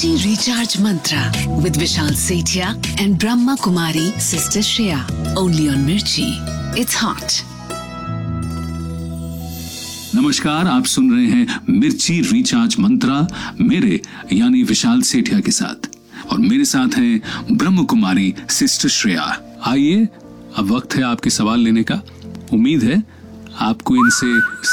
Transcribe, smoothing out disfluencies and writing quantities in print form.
Mirchi Recharge Mantra with Vishal Sethia and Brahma Kumari Sister Shreya. Only on Mirchi. It's hot. नमस्कार, आप सुन रहे हैं मिर्ची recharge मंत्रा मेरे यानी विशाल सेठिया के साथ, और मेरे साथ हैं ब्रह्म कुमारी सिस्टर श्रेया। आइए, अब वक्त है आपके सवाल लेने का। उम्मीद है आपको इनसे